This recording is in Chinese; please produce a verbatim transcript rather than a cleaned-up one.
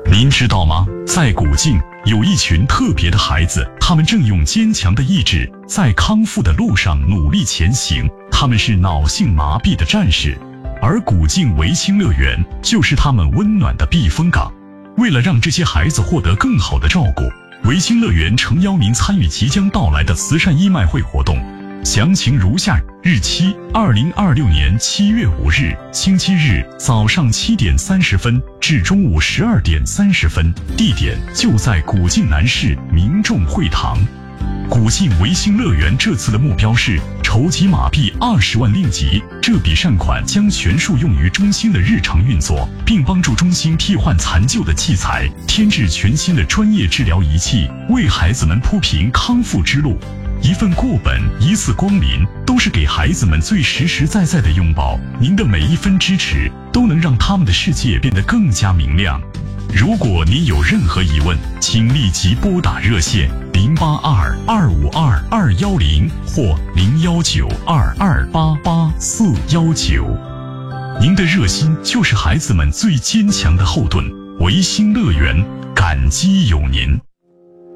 您知道吗？在古晋有一群特别的孩子，他们正用坚强的意志在康复的路上努力前行。他们是脑性麻痹的战士，而古晋维新乐园就是他们温暖的避风港。为了让这些孩子获得更好的照顾，维新乐园诚邀您参与即将到来的慈善义卖会活动。详情如下：日期：二零二六年七月五日，星期日，早上七点三十分至中午十二点三十分，地点就在古晋南市民众会堂。古晋维新乐园这次的目标是筹集马币二十万令吉，这笔善款将全数用于中心的日常运作，并帮助中心替换残旧的器材，添置全新的专业治疗仪器，为孩子们铺平康复之路。一份过本，一次光临，都是给孩子们最实实在在的拥抱。您的每一分支持，都能让他们的世界变得更加明亮。如果您有任何疑问，请立即拨打热线零八二二五二二幺零或零幺九二二八八四幺九。您的热心就是孩子们最坚强的后盾。维新乐园，感激有您。